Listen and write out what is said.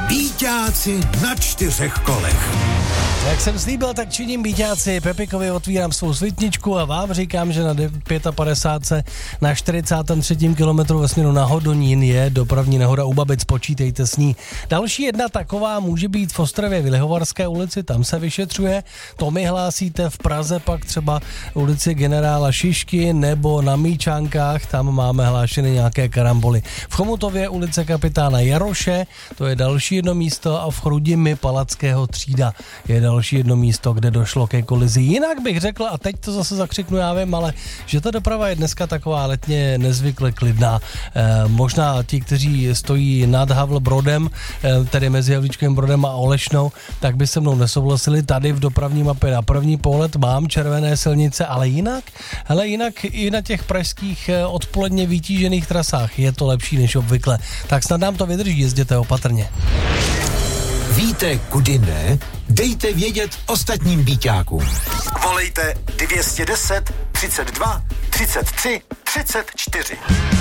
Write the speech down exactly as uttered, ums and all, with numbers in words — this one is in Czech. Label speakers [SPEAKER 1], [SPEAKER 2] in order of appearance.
[SPEAKER 1] Býťáci na čtyřech kolech.
[SPEAKER 2] Jak jsem slíbil, tak činím, býťáci. Pepikovi otvírám svou svitničku a vám říkám, že na padesát pět na čtyřicátém třetím kilometru ve směru na Hodonín je dopravní nehoda u Babic, počítejte s ní. Další jedna taková může být v Ostravě v Lihovarské ulici, tam se vyšetřuje. To mi hlásíte, v Praze pak třeba ulici generála Šišky nebo na Míčánkách, tam máme hlášeny nějaké karamboly. V Chomutově ulice kapitána Jaroše, to je další jedno místo, a v Chrudimi Palackého třída je další jedno místo, kde došlo ke kolizi. Jinak bych řekl, a teď to zase zakřiknu, já vím, ale že ta doprava je dneska taková letně nezvykle klidná. E, možná ti, kteří stojí nad Havlbrodem, e, tedy mezi Havlíčkovým Brodem a Olešnou, tak by se mnou nesouhlasili. Tady v dopravní mapě na první pohled mám červené silnice, ale jinak, hele, jinak i na těch pražských odpoledně vytížených trasách je to lepší než obvykle. Tak snad nám to vydrží, jezděte opatrně.
[SPEAKER 1] Víte, kudy ne? Dejte vědět ostatním býťákům.
[SPEAKER 3] Volejte dvě stě deset, třicet dva, třicet tři, třicet čtyři.